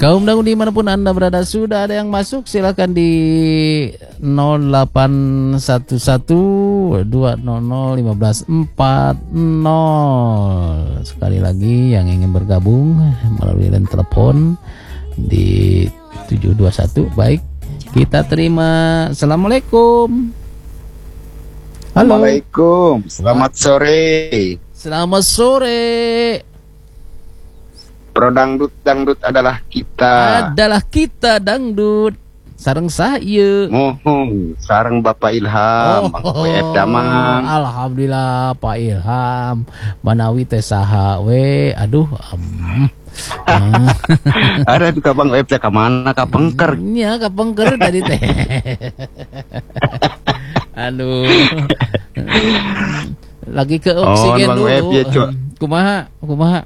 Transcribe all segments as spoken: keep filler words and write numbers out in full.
Kaum dangu dimanapun Anda berada, sudah ada yang masuk, silakan di nol delapan satu satu dua nol nol lima empat nol. Sekali lagi yang ingin bergabung melalui line telepon di tujuh dua satu. Baik, kita terima. Assalamualaikum. Halo. Assalamualaikum. Selamat sore. Selamat sore. Pro dangdut dangdut adalah kita. Adalah kita dangdut. Sareng saya. Mohon sareng Bapak Ilham, Bang W F Damang. Alhamdulillah Pak Ilham. Manawi teh saha we. Aduh. Um. Ada juga Bang W F teh ka mana ka pengker. Nya ka pengker tadi teh. Aduh. Lagi ke oksigen oh, dulu. Ya, kumaha? Kumaha?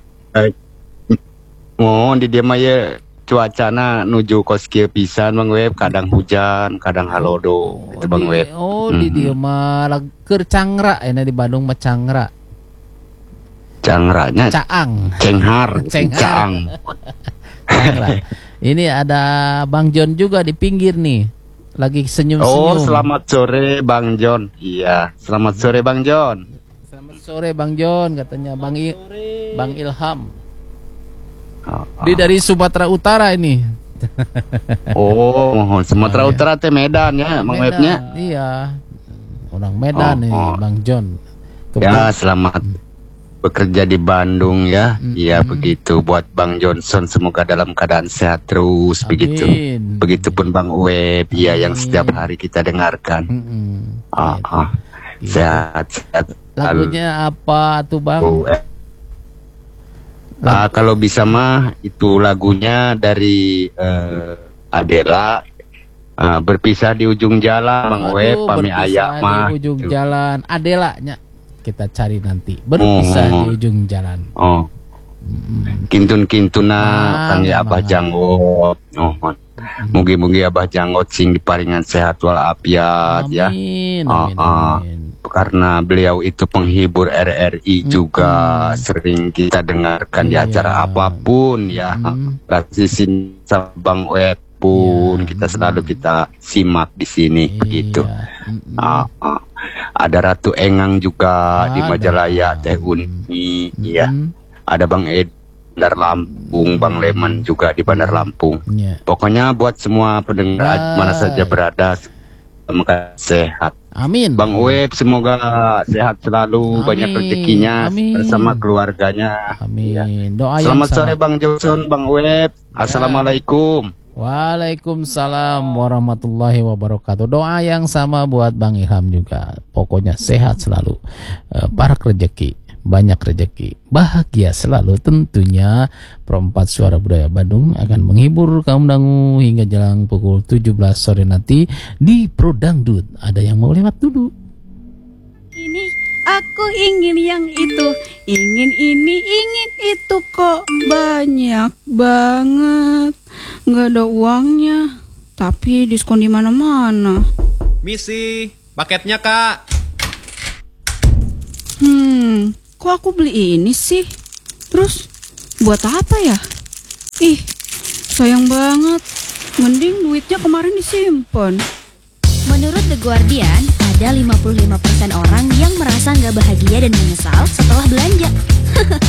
Oh, di dia mah ya cuacana nuju kos kieu pisan Bang Web, kadang hujan, kadang halodo oh, itu Bang di, Web. Oh, mm-hmm. Di dia mah keur cangra enak di Bandung mah cangra. Cangranya Caang. Cenghar, Caang. Cangra. Ini ada Bang John juga di pinggir nih. Lagi senyum-senyum. Oh, selamat sore Bang John. Iya, selamat sore Bang John. Selamat sore Bang John, katanya Bang I Bang Ilham. Dia dari Sumatera Utara ini. Oh, Sumatera Utara teh Medan ya, Bang Webnya. Iya. Orang Medan oh, nih, oh. Bang John. Kebun. Ya, selamat bekerja di Bandung ya. Iya, mm-hmm. Begitu buat Bang Johnson, semoga dalam keadaan sehat terus. Amin. Begitu. Begitupun Bang Web, ya yang setiap hari kita dengarkan. Mm-hmm. Oh, oh. Sehat, sehat. Lagunya apa tuh Bang? Oh, eh. Nah, kalau bisa mah itu lagunya dari uh, Adela, uh, berpisah di ujung jalan, Bang Web, pami ayak mah. Di ujung itu. Jalan, Adela nya kita cari nanti. Berpisah oh. Di ujung jalan. Oh. Hmm. Kintun-kintuna nah, kang ya Abah Janggot. Oh. Hmm. Mugi-mugi Abah Janggot sing diparingan sehat walafiat ya. Amin. Amin, uh, amin. Karena beliau itu penghibur R R I juga, mm-hmm. sering kita dengarkan yeah. Di acara apapun ya, kasih mm-hmm. Sin Bang Web pun yeah. Kita selalu kita simak di sini yeah. Begitu. Mm-hmm. Uh, uh. Ada Ratu Engang juga ah, di Majalaya, Teh Uni, mm-hmm. Ya. Ada Bang Ed Bandar Lampung, Bang Leman juga di Bandar Lampung. Yeah. Pokoknya buat semua pendengar yeah. Mana saja berada, semoga sehat. Amin. Bang Web semoga sehat selalu, amin. Banyak rezekinya, amin. Bersama keluarganya. Amin. Ya. Doa selamat sore Bang Johnson, Bang Web. Ya. Assalamualaikum. Waalaikumsalam warahmatullahi wabarakatuh. Doa yang sama buat Bang Ilham juga. Pokoknya sehat selalu, barak rezeki, banyak rezeki, bahagia selalu tentunya. Perempat Suara Budaya Bandung akan menghibur kaum dangu hingga jelang pukul tujuh belas sore nanti di Pro Dangdut. Ada yang mau lewat dulu? Ini aku ingin yang itu, ingin ini, ingin itu, kok banyak banget. Nggak ada uangnya, tapi diskon di mana-mana. Misi, paketnya Kak. Hmm, kok aku beli ini sih? Terus buat apa ya? Ih, sayang banget. Mending duitnya kemarin disimpan. Menurut The Guardian, ada lima puluh lima persen orang yang merasa nggak bahagia dan menyesal setelah belanja.